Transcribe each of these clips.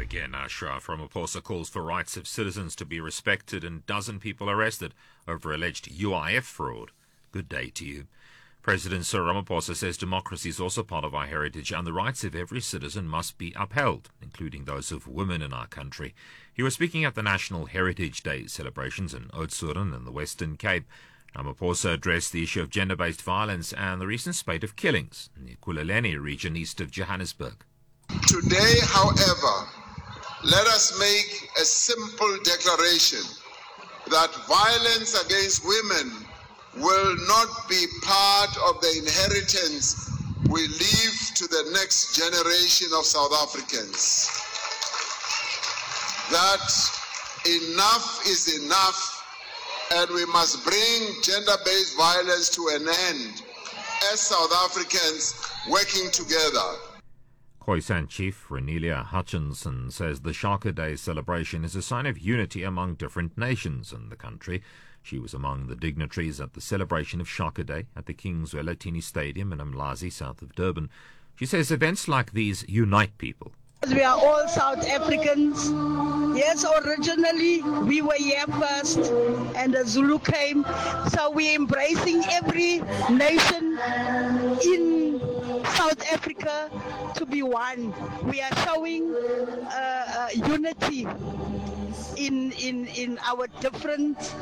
again. Ashraf Ramaphosa calls for rights of citizens to be respected and dozen people arrested over alleged UIF fraud. Good day to you. President Cyril Ramaphosa says democracy is also part of our heritage and the rights of every citizen must be upheld, including those of women in our country. He was speaking at the National Heritage Day celebrations in Oudtshoorn in the Western Cape. Ramaphosa addressed the issue of gender-based violence and the recent spate of killings in the Ekurhuleni region east of Johannesburg. Today, however, let us make a simple declaration that violence against women will not be part of the inheritance we leave to the next generation of South Africans. That enough is enough, and we must bring gender-based violence to an end as South Africans working together. Khoisan Chief Renelia Hutchinson says the Shaka Day celebration is a sign of unity among different nations in the country. She was among the dignitaries at the celebration of Shaka Day at the King Zwelithini Stadium in Umlazi, south of Durban. She says events like these unite people. We are all South Africans. Yes, originally we were here first and the Zulu came. So we're embracing every nation in South Africa to be one. We are showing unity in our different...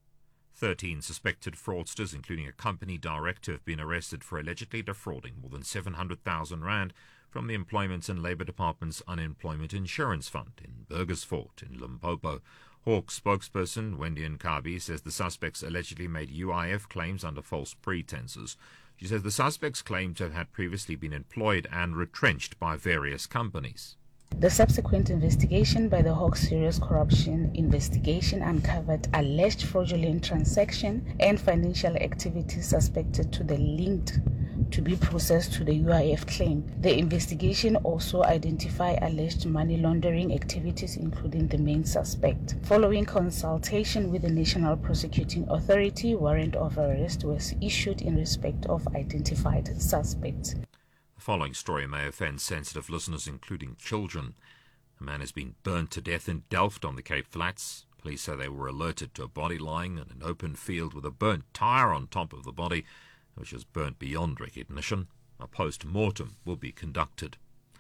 13 suspected fraudsters, including a company director, have been arrested for allegedly defrauding more than 700,000 rand from the Employment and Labour Department's Unemployment Insurance Fund in Burgersfort in Limpopo. Hawk spokesperson Wendy Nkabi says the suspects allegedly made UIF claims under false pretenses. She says the suspects claim to have had previously been employed and retrenched by various companies. The subsequent investigation by the Hawk Serious Corruption Investigation uncovered alleged fraudulent transaction and financial activities suspected to the linked to be processed to the UIF claim. The investigation also identified alleged money laundering activities, including the main suspect. Following consultation with the National Prosecuting Authority, warrant of arrest was issued in respect of identified suspects. The following story may offend sensitive listeners, including children. A man has been burnt to death in Delft on the Cape Flats. Police say they were alerted to a body lying in an open field with a burnt tyre on top of the body, which is burnt beyond recognition. A post-mortem will be conducted.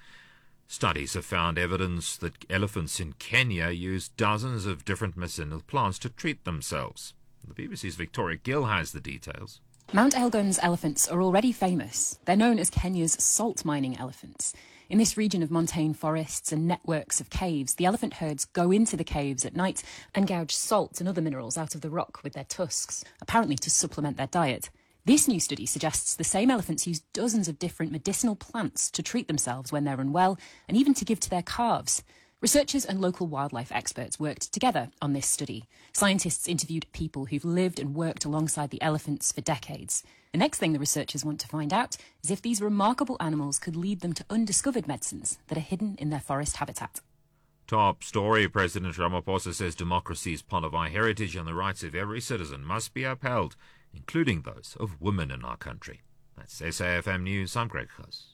Studies have found evidence that elephants in Kenya use dozens of different medicinal plants to treat themselves. The BBC's Victoria Gill has the details. Mount Elgon's elephants are already famous. They're known as Kenya's salt mining elephants. In this region of montane forests and networks of caves, the elephant herds go into the caves at night and gouge salt and other minerals out of the rock with their tusks, apparently to supplement their diet. This new study suggests the same elephants use dozens of different medicinal plants to treat themselves when they're unwell and even to give to their calves. Researchers and local wildlife experts worked together on this study. Scientists interviewed people who've lived and worked alongside the elephants for decades. The next thing the researchers want to find out is if these remarkable animals could lead them to undiscovered medicines that are hidden in their forest habitat. Top story. President Ramaphosa says democracy is part of our heritage and the rights of every citizen must be upheld, including those of women in our country. That's SAFM News. I'm Greg Huss.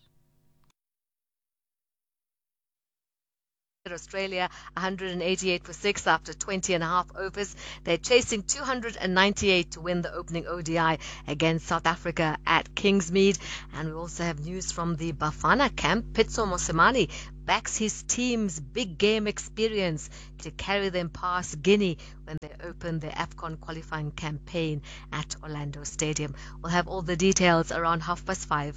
Australia 188 for 6 after 20 and a half overs. They're chasing 298 to win the opening ODI against South Africa at Kingsmead. And we also have news from the Bafana camp. Pitso Mosemane backs his team's big game experience to carry them past Guinea when they open their AFCON qualifying campaign at Orlando Stadium. We'll have all the details around 5:30.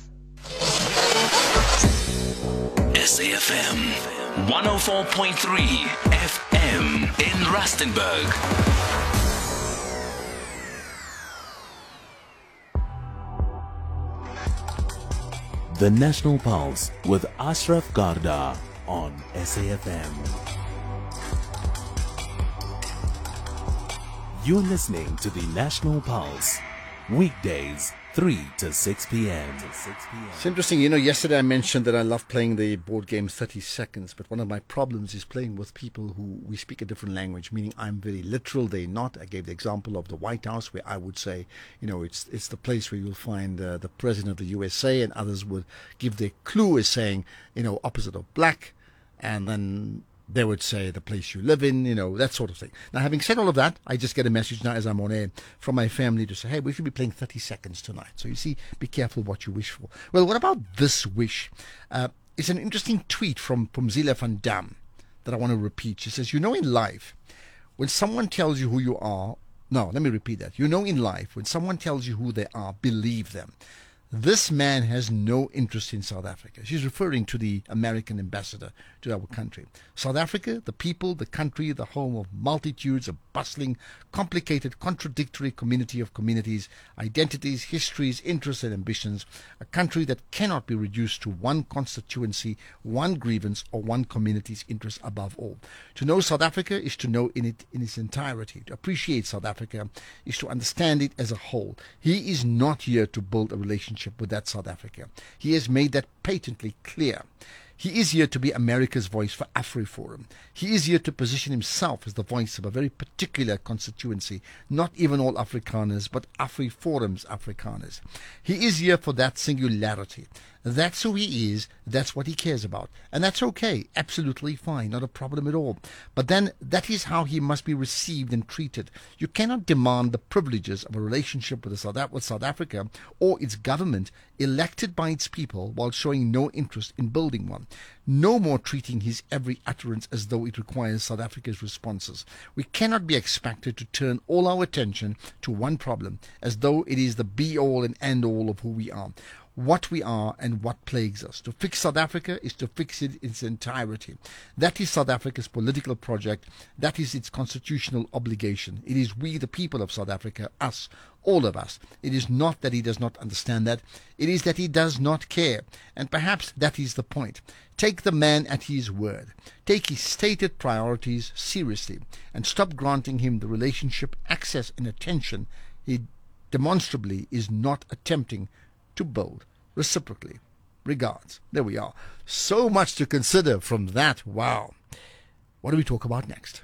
SAFM 104.3 FM in Rustenburg. The National Pulse with Ashraf Garda on SAFM. You're listening to the National Pulse, weekdays 3 to 6 p.m. It's interesting, yesterday I mentioned that I love playing the board game 30 Seconds, but one of my problems is playing with people who we speak a different language, meaning I'm very literal, they're not. I gave the example of the White House where I would say, it's the place where you'll find the President of the USA, and others would give their clue as saying, opposite of black, and then They would say the place you live in, that sort of thing. Now, having said all of that, I just get a message now as I'm on air from my family to say, hey, we should be playing 30 seconds tonight. So you see, be careful what you wish for. Well, what about this wish? It's an interesting tweet from Zila van Dam that I want to repeat. She says, in life, when someone tells you who you are, no, let me repeat that. In life, when someone tells you who they are, believe them. This man has no interest in South Africa. She's referring to the American ambassador to our country. South Africa, the people, the country, the home of multitudes, a bustling, complicated, contradictory community of communities, identities, histories, interests and ambitions. A country that cannot be reduced to one constituency, one grievance or one community's interest above all. To know South Africa is to know in its entirety. To appreciate South Africa is to understand it as a whole. He is not here to build a relationship with that South Africa. He has made that patently clear. He is here to be America's voice for AfriForum. He is here to position himself as the voice of a very particular constituency, not even all Afrikaners, but AfriForum's Afrikaners. He is here for that singularity. That's who he is, that's what he cares about. And that's okay, absolutely fine, not a problem at all. But then that is how he must be received and treated. You cannot demand the privileges of a relationship with South Africa or its government elected by its people while showing no interest in building one. No more treating his every utterance as though it requires South Africa's responses. We cannot be expected to turn all our attention to one problem as though it is the be-all and end-all of who we are. What we are and what plagues us. To fix South Africa is to fix it in its entirety. That is South Africa's political project. That is its constitutional obligation. It is we, the people of South Africa, us, all of us. It is not that he does not understand that. It is that he does not care. And perhaps that is the point. Take the man at his word. Take his stated priorities seriously and stop granting him the relationship, access and attention he demonstrably is not attempting to build reciprocally. Regards. There we are. So much to consider from that. Wow. What do we talk about next?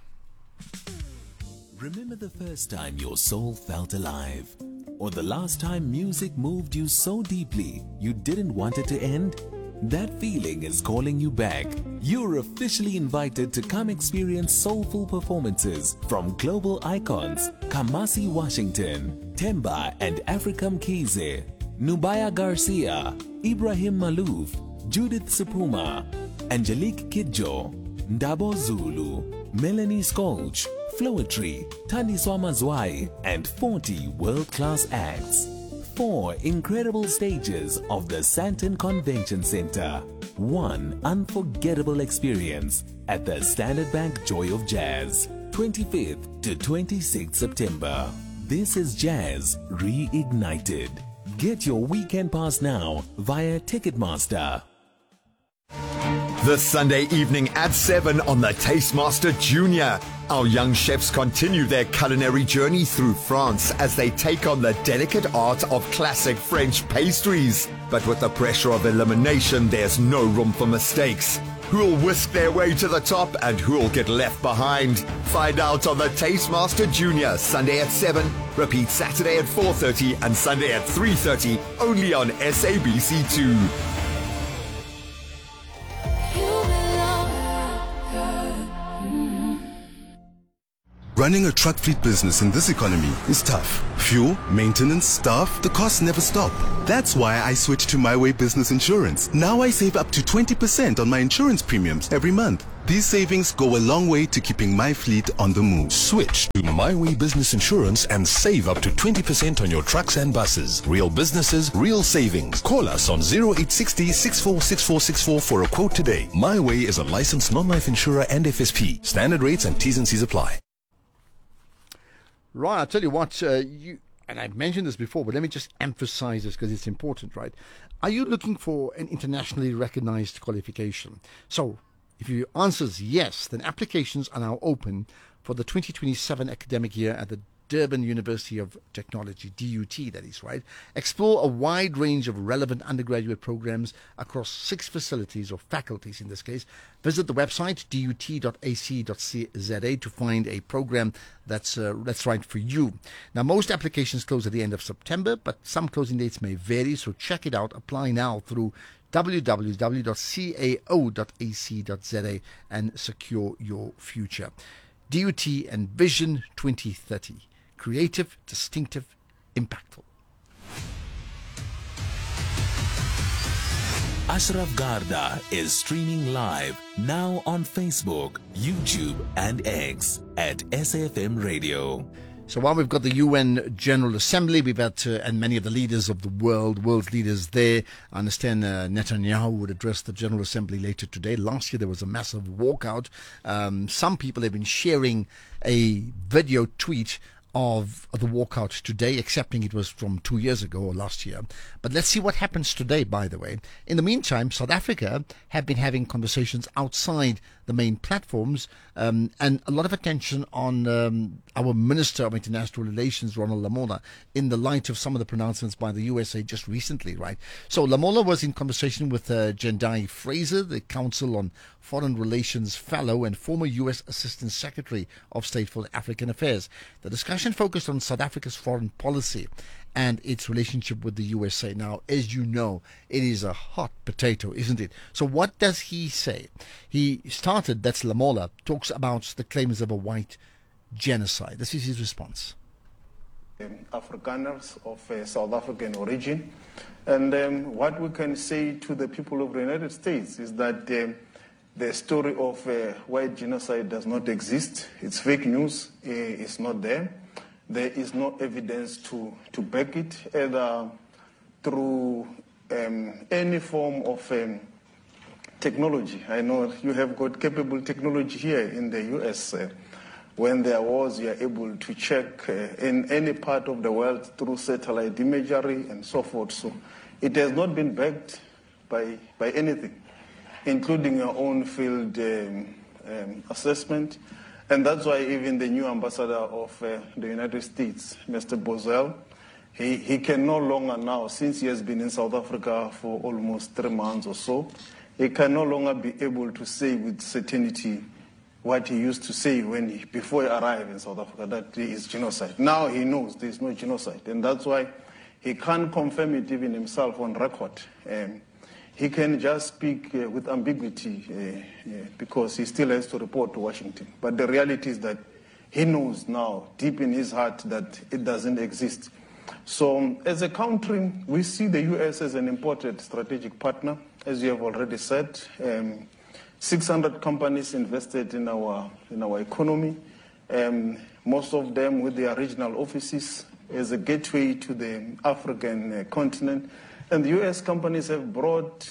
Remember the first time your soul felt alive? Or the last time music moved you so deeply you didn't want it to end? That feeling is calling you back. You're officially invited to come experience soulful performances from global icons Kamasi Washington, Temba and Africam Kize, Nubaya Garcia, Ibrahim Malouf, Judith Supuma, Angelique Kidjo, Ndabo Zulu, Melanie Skolch, Floetry, Thandiswa Mazwai, and 40 world-class acts. 4 incredible stages of the Sandton Convention Center. 1 unforgettable experience at the Standard Bank Joy of Jazz, 25th to 26th September. This is Jazz Reignited. Get your weekend pass now via Ticketmaster. This Sunday evening at 7 on the Tastemaster Junior. Our young chefs continue their culinary journey through France as they take on the delicate art of classic French pastries. But with the pressure of elimination, there's no room for mistakes. Who'll whisk their way to the top and who'll get left behind? Find out on the Tastemaster Junior, Sunday at 7, repeat Saturday at 4:30 and Sunday at 3:30, only on SABC2. Running a truck fleet business in this economy is tough. Fuel, maintenance, staff, the costs never stop. That's why I switched to My Way Business Insurance. Now I save up to 20% on my insurance premiums every month. These savings go a long way to keeping my fleet on the move. Switch to My Way Business Insurance and save up to 20% on your trucks and buses. Real businesses, real savings. Call us on 0860 646464 for a quote today. My Way is a licensed non-life insurer and FSP. Standard rates and T's and C's apply. Right, I'll tell you what, and I've mentioned this before, but let me just emphasize this because it's important, right? Are you looking for an internationally recognized qualification? So, if your answer is yes, then applications are now open for the 2027 academic year at the Durban University of Technology, DUT, that is, right? Explore a wide range of relevant undergraduate programs across 6 facilities or faculties in this case. Visit the website dut.ac.za to find a program that's right for you. Now, most applications close at the end of September, but some closing dates may vary, so check it out. Apply now through www.cao.ac.za and secure your future. DUT and Vision 2030. Creative, distinctive, impactful. Ashraf Garda is streaming live now on Facebook, YouTube, and X at SAFM Radio. So while we've got the UN General Assembly, we've had, and many of the leaders of the world leaders there. I understand Netanyahu would address the General Assembly later today. Last year there was a massive walkout. Some people have been sharing a video tweet of the walkout today, accepting it was from 2 years ago or last year. But let's see what happens today, by the way. In the meantime, South Africa have been having conversations outside the main platforms, and a lot of attention on our Minister of International Relations, Ronald Lamola, in the light of some of the pronouncements by the USA just recently, right? So Lamola was in conversation with Jendai Fraser, the Council on Foreign Relations Fellow and former U.S. Assistant Secretary of State for African Affairs. The discussion focused on South Africa's foreign policy and its relationship with the USA. Now, as you know, it is a hot potato, isn't it? So what does he say? He started, that's Lamola, talks about the claims of a white genocide. This is his response. Afrikaners of South African origin. And what we can say to the people of the United States is that the story of white genocide does not exist. It's fake news. It's not there. There is no evidence to back it, either through any form of technology. I know you have got capable technology here in the U.S. When there was, you are able to check in any part of the world through satellite imagery and so forth. So it has not been backed by anything, including your own field assessment. And that's why even the new ambassador of the United States, Mr. Bozell, he can no longer now, since he has been in South Africa for almost 3 months or so, he can no longer be able to say with certainty what he used to say before he arrived in South Africa, that there is genocide. Now he knows there is no genocide, and that's why he can't confirm it even himself on record. He can just speak with ambiguity because he still has to report to Washington. But the reality is that he knows now, deep in his heart, that it doesn't exist. So as a country, we see the U.S. as an important strategic partner, as you have already said. 600 companies invested in our economy, most of them with their regional offices as a gateway to the African continent. And the U.S. companies have brought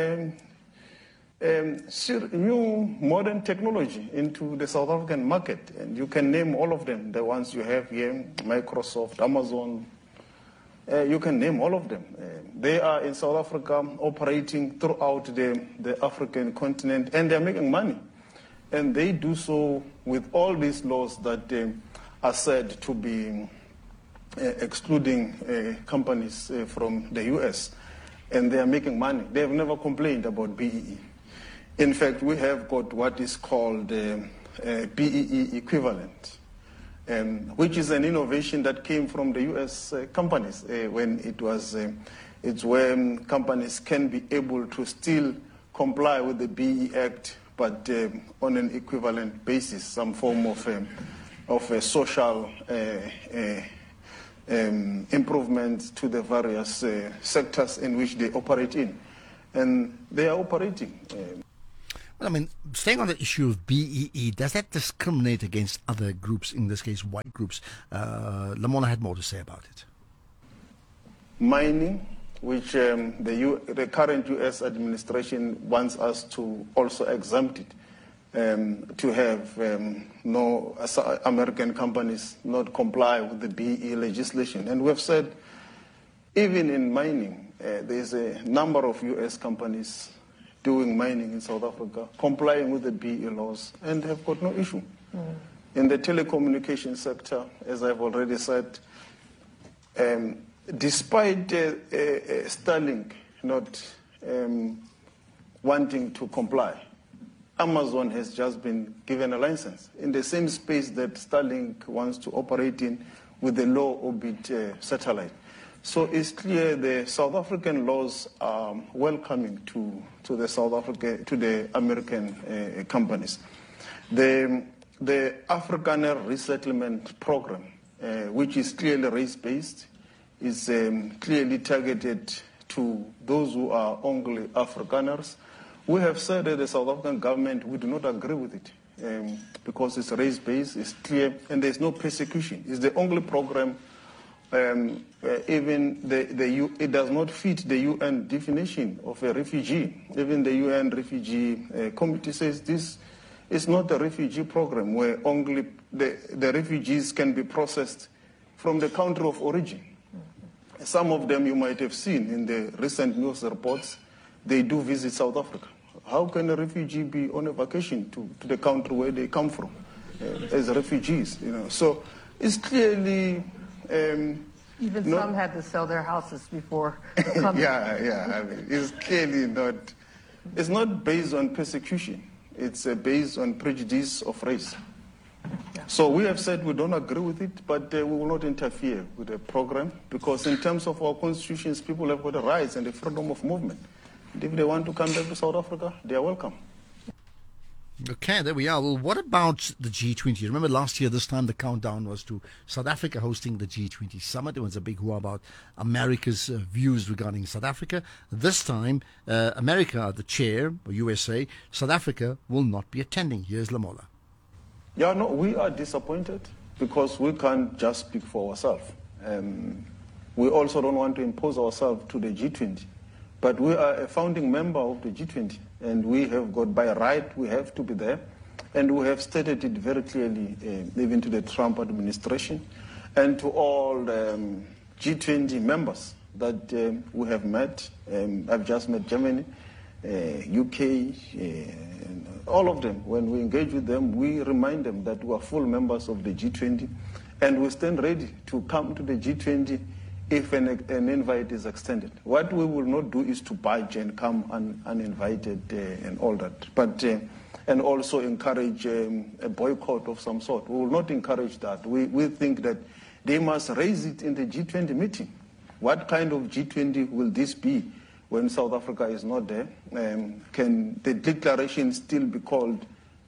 new modern technology into the South African market. And you can name all of them, the ones you have here, Microsoft, Amazon. You can name all of them. They are in South Africa operating throughout the African continent, and they're making money. And they do so with all these laws that are said to be excluding companies from the U.S., and they are making money. They have never complained about BEE. In fact, we have got what is called BEE equivalent, which is an innovation that came from the U.S. companies when it's when companies can be able to still comply with the BEE Act, but on an equivalent basis, some form of a social improvements to the various sectors in which they operate in. And they are operating. Well, I mean, staying on the issue of BEE, does that discriminate against other groups, in this case white groups? Lamola had more to say about it. Mining, which the current U.S. administration wants us to also exempt it, to have no American companies not comply with the BEE legislation. And we've said, even in mining, there's a number of U.S. companies doing mining in South Africa, complying with the BEE laws, and have got no issue. In the telecommunication sector, as I've already said, despite Starlink not wanting to comply, Amazon has just been given a license in the same space that Starlink wants to operate in with the low orbit satellite. So it's clear the South African laws are welcoming to the American companies. The Afrikaner Resettlement Program, which is clearly race-based, is clearly targeted to those who are only Afrikaners. We have said that the South African government, we do not agree with it because it's race-based, it's clear, and there's no persecution. It's the only program, it does not fit the UN definition of a refugee. Even the UN Refugee Committee says this is not a refugee program where only the refugees can be processed from the country of origin. Some of them you might have seen in the recent news reports, they do visit South Africa. How can a refugee be on a vacation to the country where they come from as refugees? So it's clearly... Even some had to sell their houses before coming. Yeah. I mean, it's clearly not... It's not based on persecution. It's based on prejudice of race. Yeah. So we have said we don't agree with it, but we will not interfere with the program because in terms of our constitutions, people have got the rights and the freedom of movement. And if they want to come back to South Africa, they are welcome. Okay, there we are. Well, what about the G20? Remember last year, this time the countdown was to South Africa hosting the G20 summit. There was a big hoo about America's views regarding South Africa. This time, America, the chair, or USA, South Africa will not be attending. Here's Lamola. Yeah, no, we are disappointed because we can't just speak for ourselves. We also don't want to impose ourselves to the G20. But we are a founding member of the G20, and we have got by right, we have to be there. And we have stated it very clearly, even to the Trump administration and to all G20 members that we have met. I've just met Germany, UK, all of them. When we engage with them, we remind them that we are full members of the G20, and we stand ready to come to the G20 if an invite is extended. What we will not do is to budge and come uninvited and all that, but and also encourage a boycott of some sort. We will not encourage that. We think that they must raise it in the G20 meeting. What kind of G20 will this be when South Africa is not there? Can the declaration still be called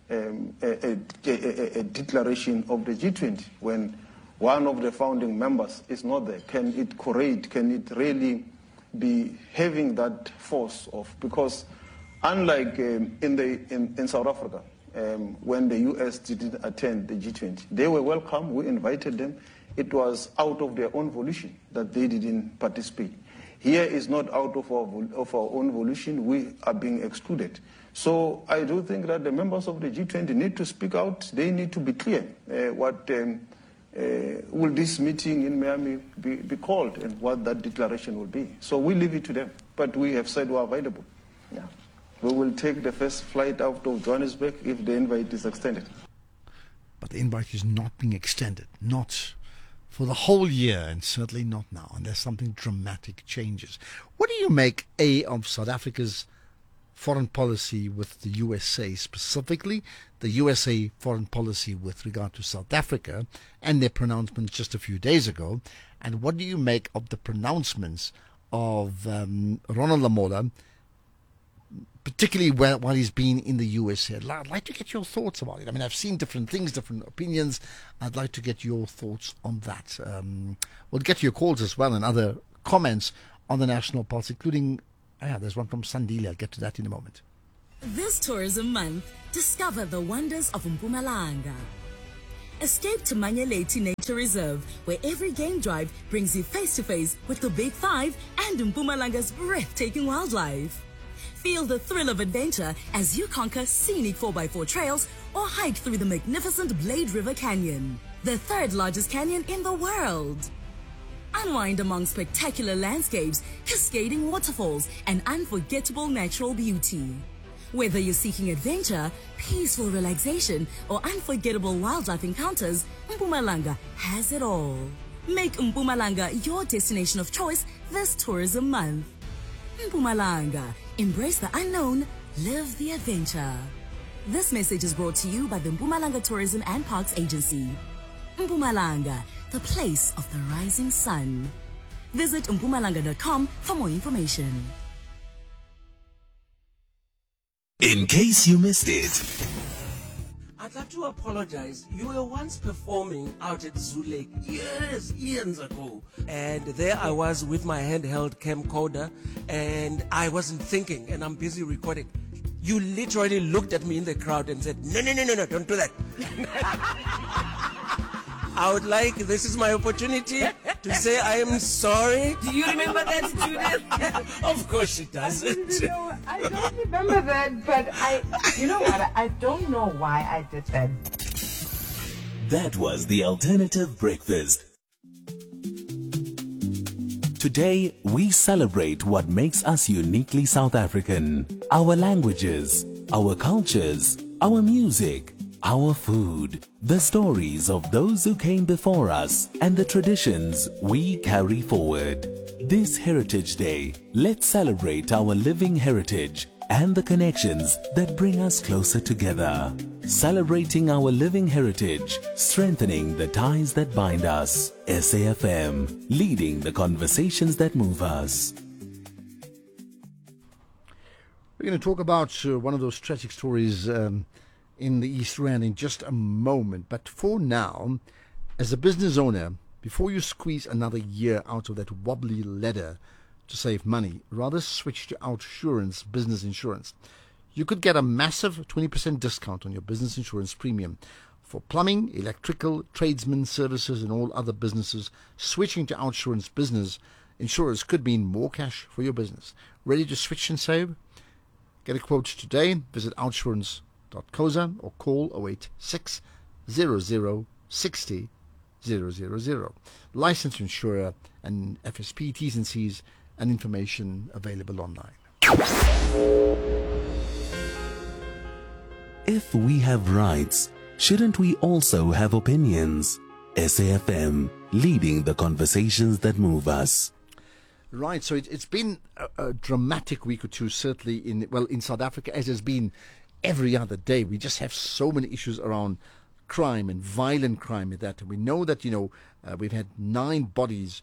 a declaration of the G20 when one of the founding members is not there? Can it really be having that force of, because unlike in South Africa, when the US didn't attend the G20, they were welcome, we invited them. It was out of their own volition that they didn't participate. Here is not out of our own volition, we are being excluded. So I do think that the members of the G20 need to speak out, they need to be clear what will this meeting in Miami be called and what that declaration will be. So we leave it to them, but we have said we're available. Yeah. We will take the first flight out of Johannesburg if the invite is extended. But the invite is not being extended, not for the whole year, and certainly not now, unless something dramatic changes. What do you make, of South Africa's foreign policy with the USA, specifically the USA foreign policy with regard to South Africa and their pronouncements just a few days ago? And what do you make of the pronouncements of Ronald Lamola, particularly while he's been in the USA? I'd like to get your thoughts about it. I mean, I've seen different things, different opinions. I'd like to get your thoughts on that. We'll get to your calls as well and other comments on the national pulse, including, there's one from Sandile. I'll get to that in a moment. This tourism month, discover the wonders of Mpumalanga. Escape to Manyeleti Nature Reserve, where every game drive brings you face-to-face with the Big Five and Mpumalanga's breathtaking wildlife. Feel the thrill of adventure as you conquer scenic 4x4 trails or hike through the magnificent Blade River Canyon, the third largest canyon in the world. Unwind among spectacular landscapes, cascading waterfalls, and unforgettable natural beauty. Whether you're seeking adventure, peaceful relaxation, or unforgettable wildlife encounters, Mpumalanga has it all. Make Mpumalanga your destination of choice this tourism month. Mpumalanga, embrace the unknown, live the adventure. This message is brought to you by the Mpumalanga Tourism and Parks Agency. Mpumalanga, the place of the rising sun. Visit mpumalanga.com for more information. In case you missed it, I'd like to apologize. You were once performing out at Zoo Lake years ago. And there I was with my handheld camcorder and I wasn't thinking and I'm busy recording. You literally looked at me in the crowd and said, no, don't do that. I would like, this is my opportunity to say I am sorry. Do you remember that, Judith? Of course she doesn't. I don't remember that, but you know what? I don't know why I did that. that was the Alternative Breakfast. Today, we celebrate what makes us uniquely South African. Our languages, our cultures, our music, our food, the stories of those who came before us, and the traditions we carry forward. This Heritage Day, let's celebrate our living heritage and the connections that bring us closer together. Celebrating our living heritage, strengthening the ties that bind us. SAFM, leading the conversations that move us. We're going to talk about one of those tragic stories in the East Rand in just a moment. But for now, as a business owner, before you squeeze another year out of that wobbly ladder to save money, rather switch to OUTsurance business insurance. You could get a massive 20% discount on your business insurance premium. For plumbing, electrical, tradesmen services and all other businesses, switching to OUTsurance business insurance could mean more cash for your business. Ready to switch and save? Get a quote today. Visit outsurance.coza or call 086 00 60 000. Licensed insurer and FSP, T's and C's and information available online. If we have rights, shouldn't we also have opinions? SAFM, leading the conversations that move us. Right, so it's been a dramatic week or two, certainly in South Africa, as has been every other day. We just have so many issues around crime and violent crime at that. We know that, we've had 9 bodies,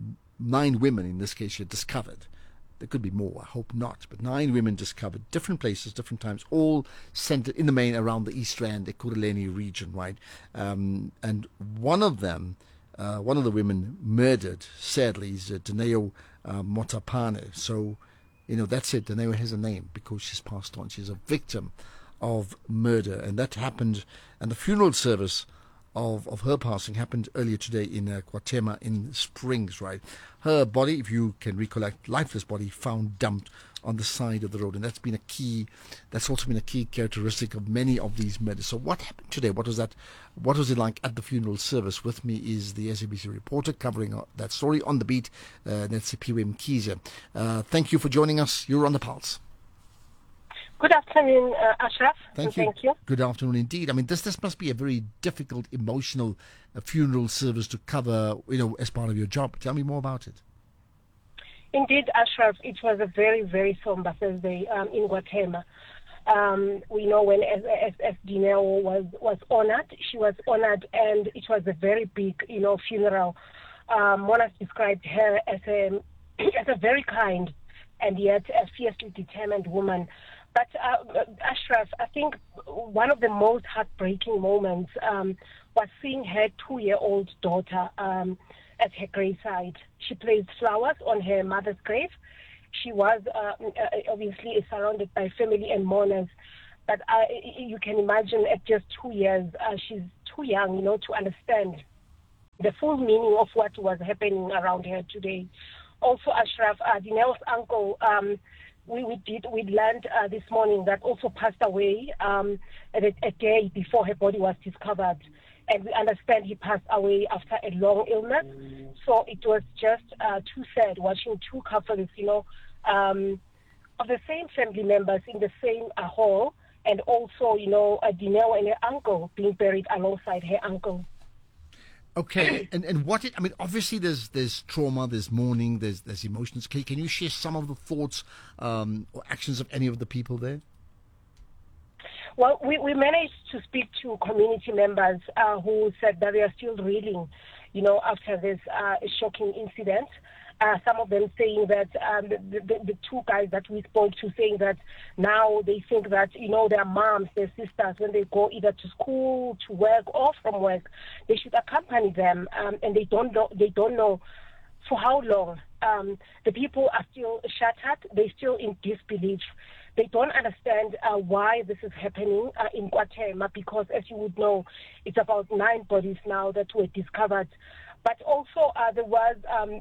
9 women in this case, discovered. There could be more, I hope not, but 9 women discovered, different places, different times, all centered in the main around the East Rand, the Ekurhuleni region, right? And one of the women murdered, sadly, is Dineo Motapane. So, that's it. Dineo has a name because she's passed on. She's a victim of murder, and that happened, and the funeral service of her passing happened earlier today in KwaThema in Springs, right? Her body, if you can recollect, lifeless body found dumped on the side of the road, and that's also been a key characteristic of many of these murders. So what happened today? What was it like at the funeral service? With me is the SABC reporter covering that story on the beat, that's P.M. Mkhize. Thank you for joining us. You're on the pulse. Good afternoon, Ashraf. Thank you. Good afternoon indeed. I mean, this must be a very difficult, emotional funeral service to cover, as part of your job. Tell me more about it. Indeed, Ashraf, it was a very, very somber Thursday in KwaThema. We know when as Dineo was honored, she was honored, and it was a very big, funeral. Mona described her as a very kind and yet a fiercely determined woman. But Ashraf, I think one of the most heartbreaking moments was seeing her 2-year-old daughter at her graveside. She placed flowers on her mother's grave. She was obviously surrounded by family and mourners. But you can imagine at just 2 years, she's too young, to understand the full meaning of what was happening around her today. Also, Ashraf, Dineo's uncle, we learned this morning that also passed away a day before her body was discovered. And we understand he passed away after a long illness. So it was just too sad watching 2 couples, of the same family members in the same hall, and also, Dineo and her uncle being buried alongside her uncle. Okay, and what I mean, obviously there's trauma, there's mourning, there's emotions. Can you share some of the thoughts or actions of any of the people there? Well, we managed to speak to community members who said that they are still reeling, after this shocking incident. Some of them saying that the two guys that we spoke to saying that now they think that, their moms, their sisters, when they go either to school, to work, or from work, they should accompany them, and they don't know for how long. The people are still shattered. They're still in disbelief. They don't understand why this is happening in KwaThema, because, as you would know, it's about 9 bodies now that were discovered. But also there was...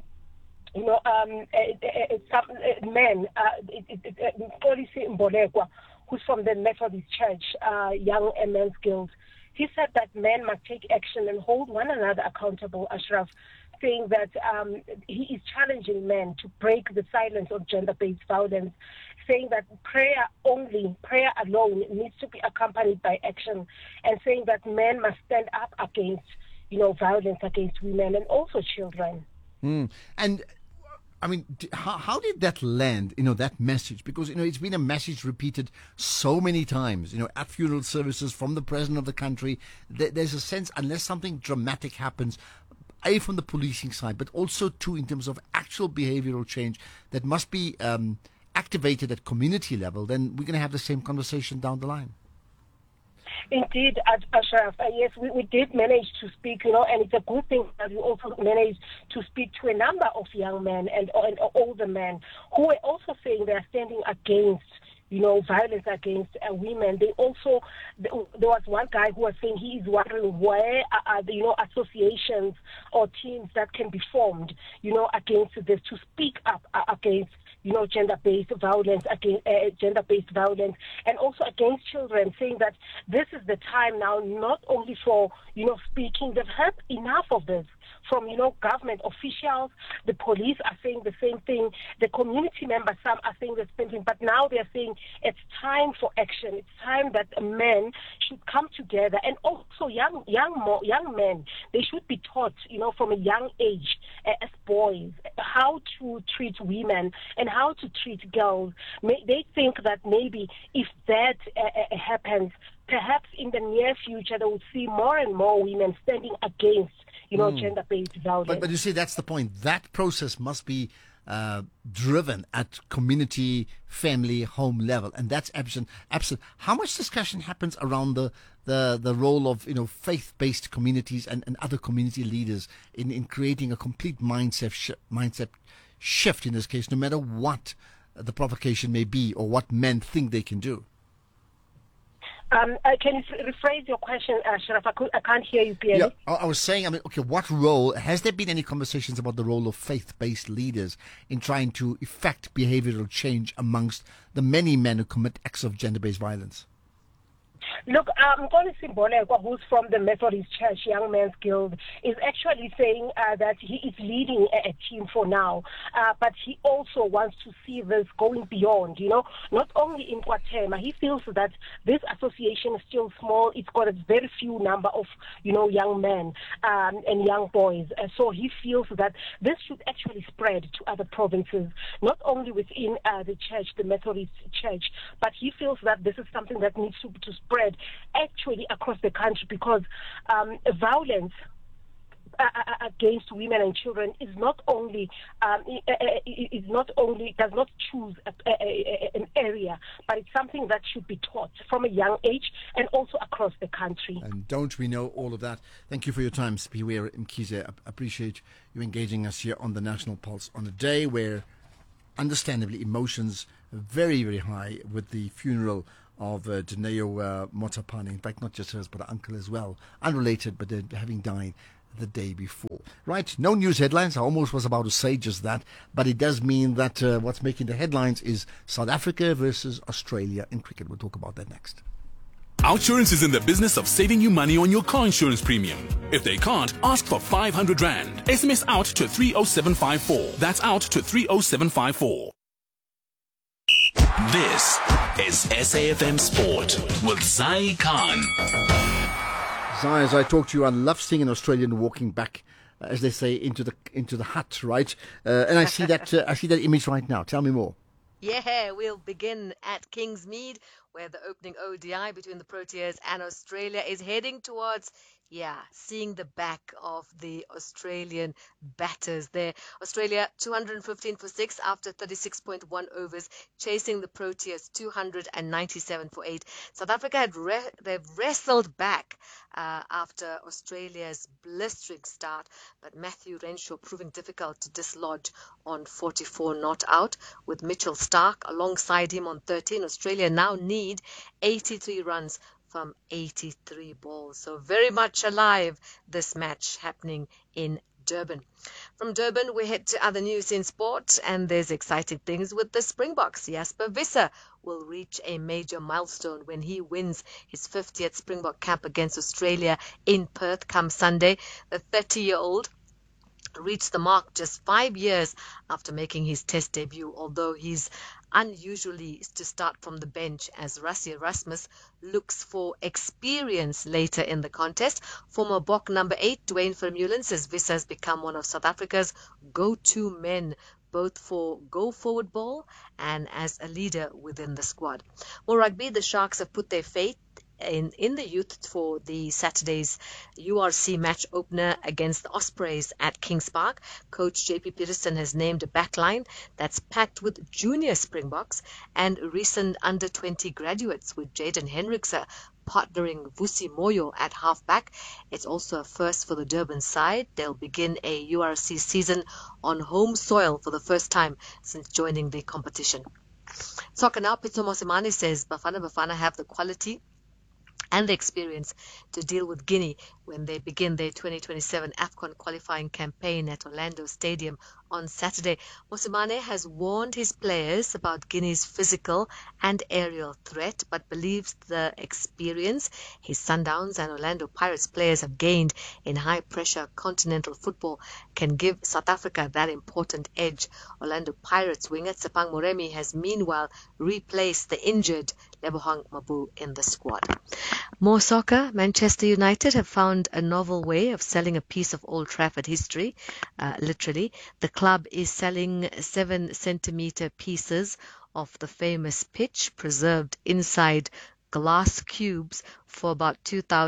some men, Polisi Mbolekwa, who's from the Methodist Church, Young Men's Guild, he said that men must take action and hold one another accountable, Ashraf, saying that he is challenging men to break the silence of gender-based violence, saying that prayer alone needs to be accompanied by action, and saying that men must stand up against, violence against women and also children. And I mean, how did that land, that message? Because, it's been a message repeated so many times, at funeral services from the president of the country. There's a sense, unless something dramatic happens, A, from the policing side, but also, too, in terms of actual behavioral change that must be activated at community level, then we're going to have the same conversation down the line. Indeed, Ashraf, yes, we did manage to speak, and it's a good thing that we also managed to speak to a number of young men and older men who were also saying they are standing against, violence against women. They also, there was one guy who was saying he is wondering where are the, associations or teams that can be formed, against this, to speak up against gender-based violence, and also against children, saying that this is the time now not only for, speaking. They've heard enough of this from, government officials. The police are saying the same thing. The community members, some are saying the same thing. But now they're saying it's time for action. It's time that men should come together, and also young men. They should be taught, from a young age as boys, how to treat women and how to treat girls. They think that maybe if that happens, perhaps in the near future they will see more and more women standing against, gender-based violence. But you see, that's the point. That process must be driven at community, family, home level, and that's absent. How much discussion happens around the role of faith-based communities and other community leaders in creating a complete mindset shift in this case, no matter what the provocation may be or what men think they can do? Can you rephrase your question, Ashraf? I can't hear you clearly. Yeah, I was saying, what role, has there been any conversations about the role of faith-based leaders in trying to effect behavioral change amongst the many men who commit acts of gender-based violence? Look, Polisi Mbolekwa, who's from the Methodist Church Young Men's Guild, is actually saying that he is leading a team for now, but he also wants to see this going beyond, not only in KwaThema. He feels that this association is still small. It's got a very few number of, young men and young boys. So he feels that this should actually spread to other provinces, not only within the church, the Methodist Church, but he feels that this is something that needs to spread actually across the country, because violence against women and children is not only does not choose an area, but it's something that should be taught from a young age and also across the country. And don't we know all of that? Thank you for your time, Sipiwe Mkhize. I appreciate you engaging us here on the National Pulse on a day where, understandably, emotions are very, very high with the funeral of Dineo Motapane. In fact, not just hers, but her uncle as well. Unrelated, but having died the day before. Right, no news headlines. I almost was about to say just that, but it does mean that what's making the headlines is South Africa versus Australia in cricket. We'll talk about that next. Outsurance is in the business of saving you money on your car insurance premium. If they can't, ask for 500 Rand. SMS out to 30754. That's out to 30754. This is SAFM Sport with Zai Khan. Zai, as I talk to you, I love seeing an Australian walking back, as they say, into the hut, right? And I see that image right now. Tell me more. Yeah, we'll begin at Kingsmead, where the opening ODI between the Proteas and Australia is heading towards, seeing the back of the Australian batters there. Australia 215 for 6 after 36.1 overs, chasing the Proteas 297 for 8. South Africa they've wrestled back after Australia's blistering start, but Matthew Renshaw proving difficult to dislodge on 44 not out, with Mitchell Starc alongside him on 13. Australia now need 83 runs from 83 balls. So very much alive, this match happening in Durban. From Durban, we head to other news in sport, and there's exciting things with the Springboks. Jasper Visser will reach a major milestone when he wins his 50th Springbok cap against Australia in Perth come Sunday. The 30-year-old reached the mark just 5 years after making his test debut, although he's unusually to start from the bench as Rassie Erasmus looks for experience later in the contest. Former Bok number 8, Dwayne Vermeulen, says Visser has become one of South Africa's go-to men, both for go-forward ball and as a leader within the squad. More rugby, the Sharks have put their faith in the youth for the Saturday's URC match opener against the Ospreys at Kings Park. Coach JP Peterson has named a backline that's packed with junior Springboks and recent under-20 graduates, with Jaden Hendrickse partnering Vusi Moyo at halfback. It's also a first for the Durban side. They'll begin a URC season on home soil for the first time since joining the competition. Soccer now, Pitso Mosimane says Bafana have the quality and the experience to deal with Guinea when they begin their 2027 AFCON qualifying campaign at Orlando Stadium on Saturday. Mosimane has warned his players about Guinea's physical and aerial threat, but believes the experience his Sundowns and Orlando Pirates players have gained in high-pressure continental football can give South Africa that important edge. Orlando Pirates winger Tsepang Moremi has meanwhile replaced the injured Lebohang Mabu in the squad. More soccer. Manchester United have found a novel way of selling a piece of Old Trafford history. Literally, the club is selling 7-centimeter pieces of the famous pitch preserved inside glass cubes for about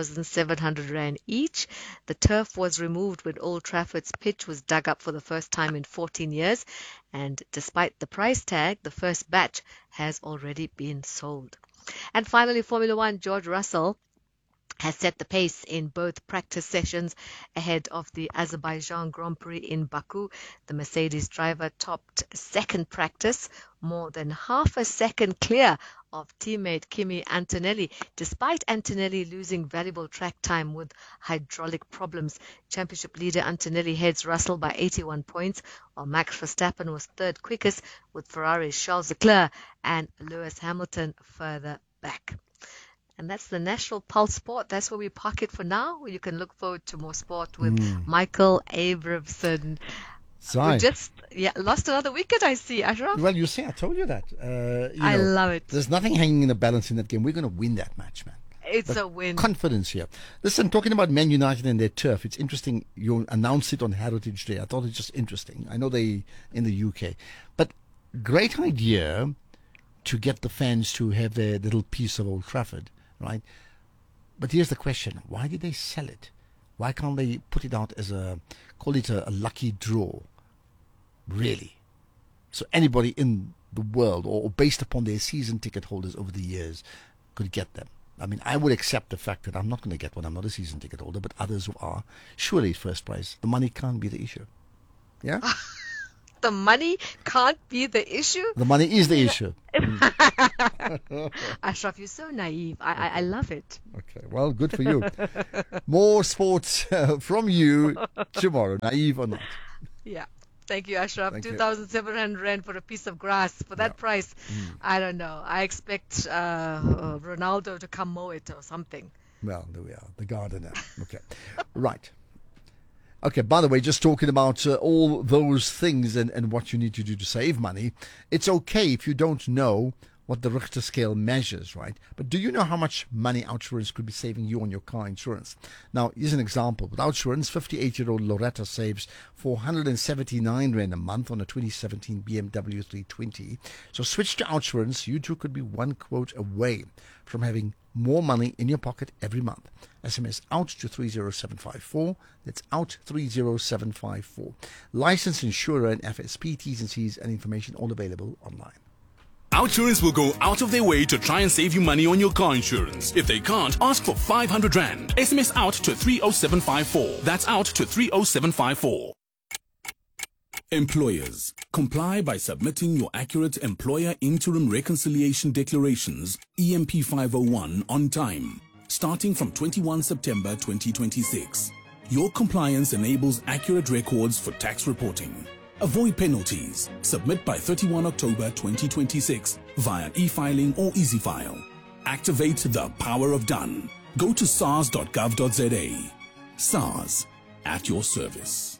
2,700 rand each. The turf was removed when Old Trafford's pitch was dug up for the first time in 14 years. And despite the price tag, the first batch has already been sold. And finally, Formula One, George Russell has set the pace in both practice sessions ahead of the Azerbaijan Grand Prix in Baku. The Mercedes driver topped second practice, more than half a second clear of teammate Kimi Antonelli, despite Antonelli losing valuable track time with hydraulic problems. Championship leader Antonelli heads Russell by 81 points, while Max Verstappen was third quickest, with Ferrari's Charles Leclerc and Lewis Hamilton further back. And that's the National Pulse Sport. That's where we park it for now. You can look forward to more sport with Michael Abramson. We just lost another wicket, I see, Ashraf. Well, you see, I told you that. I love it. There's nothing hanging in the balance in that game. We're going to win that match, man. It's a win. Confidence here. Listen, talking about Man United and their turf, it's interesting you announced it on Heritage Day. I thought it was just interesting. I know they in the UK. But great idea to get the fans to have their little piece of Old Trafford, right? But here's the question. Why did they sell it? Why can't they put it out as call it a lucky draw? Really? So anybody in the world, or based upon their season ticket holders over the years, could get them. I mean, I would accept the fact that I'm not going to get one. I'm not a season ticket holder, but others who are, surely first prize. The money can't be the issue. Yeah? The money can't be the issue? The money is the issue. Ashraf, you're so naive. I love it. Okay, well, good for you. More sports from you tomorrow, naive or not. Yeah. Thank you, Ashraf. Thank 2,700 rand for a piece of grass. For that price, I don't know. I expect Ronaldo to come mow it or something. Well, there we are. The gardener. Okay. Right. Okay, by the way, just talking about all those things and what you need to do to save money, it's okay if you don't know what the Richter scale measures, right? But do you know how much money OUTsurance could be saving you on your car insurance? Now, here's an example. With OUTsurance, 58-year-old Loretta saves 479 Rand a month on a 2017 BMW 320. So switch to OUTsurance. You too could be one quote away from having more money in your pocket every month. SMS out to 30754. That's out 30754. Licensed insurer and FSP, T's and C's and information all available online. OUTsurance will go out of their way to try and save you money on your car insurance. If they can't, ask for 500 Rand. SMS out to 30754. That's out to 30754. Employers, comply by submitting your accurate Employer Interim Reconciliation Declarations, EMP 501, on time, starting from 21 September 2026. Your compliance enables accurate records for tax reporting. Avoid penalties. Submit by 31 October 2026 via e-filing or EasyFile. Activate the power of done. Go to sars.gov.za. SARS, at your service.